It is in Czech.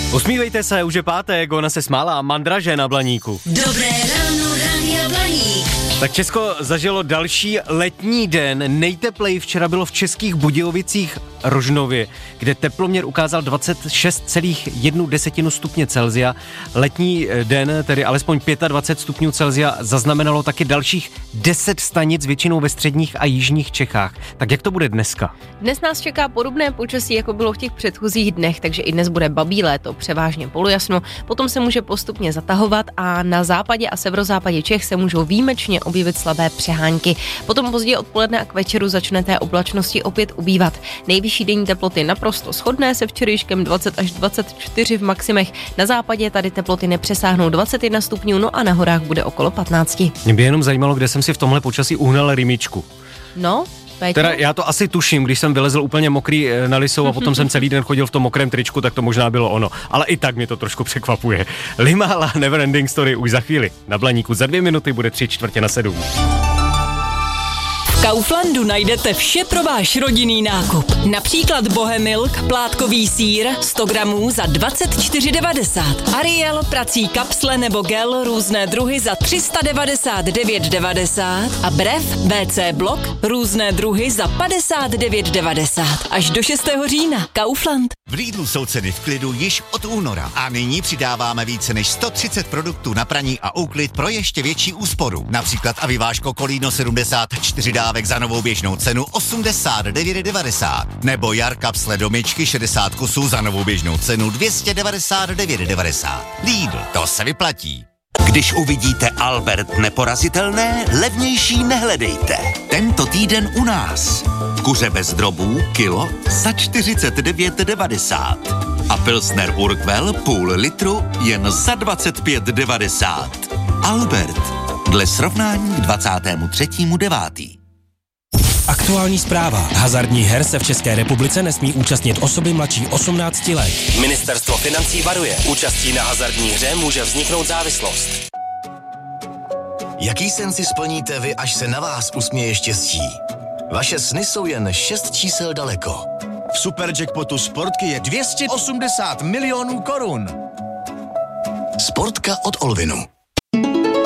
Usmívejte se, už je pátek, ona se smála, mandraže na Blaníku. Dobré ráno, Rádia Blaník. Tak Česko zažilo další letní den. Nejtepleji včera bylo v Českých Budějovicích Rožnově, kde teploměr ukázal 26,1 stupně Celsia. Letní den, tedy alespoň 25 stupňů Celsia, zaznamenalo taky dalších 10 stanic, většinou ve středních a jižních Čechách. Tak jak to bude dneska? Dnes nás čeká podobné počasí, jako bylo v těch předchozích dnech, takže i dnes bude babí léto, převážně polojasno, potom se může postupně zatahovat a na západě a severozápadě Čech se můžou výjimečně objevit slabé přehánky. Potom později odpoledne a k večeru začne té oblačnosti opět ubývat. Nejvyšší denní teploty naprosto shodné se včerejškem 20 až 24 v maximech. Na západě tady teploty nepřesáhnou 21 stupňů, no a na horách bude okolo 15. Mě by jenom zajímalo, kde jsem si v tomhle počasí uhnal rymičku. No, Péťo? Teda já to asi tuším, když jsem vylezl úplně mokrý na Lisou a potom jsem celý den chodil v tom mokrém tričku, tak to možná bylo ono. Ale i tak mě to trošku překvapuje. Limala Neverending Story už za chvíli. Na Blaníku za 2 minuty bude 6:45. V Kauflandu najdete vše pro váš rodinný nákup. Například Bohemilk, plátkový sýr, 100 gramů za 24,90. Ariel, prací kapsle nebo gel, různé druhy za 399,90. A Brev, WC blok, různé druhy za 59,90. Až do 6. října. Kaufland. V Lidlu jsou ceny v klidu již od února a nyní přidáváme více než 130 produktů na praní a úklid pro ještě větší úsporu. Například Aviváško Kolíno 74 dávek za novou běžnou cenu 89,90. Nebo Jar kapsle do myčky 60 kusů za novou běžnou cenu 299,90. Lidl, to se vyplatí. Když uvidíte Albert neporazitelné, levnější nehledejte. Tento týden u nás. Kuře bez drobů, kilo za 49,90. A Pilsner Urquell půl litru jen za 25,90. Albert. Dle srovnání k 23.9. Aktuální zpráva. Hazardních her se v České republice nesmí účastnit osoby mladší 18 let. Ministerstvo financí varuje. Účastí na hazardní hře může vzniknout závislost. Jaký sen si splníte vy, až se na vás usměje štěstí? Vaše sny jsou jen 6 čísel daleko. V Superjackpotu Sportky je 280 milionů korun. Sportka od Olvinu.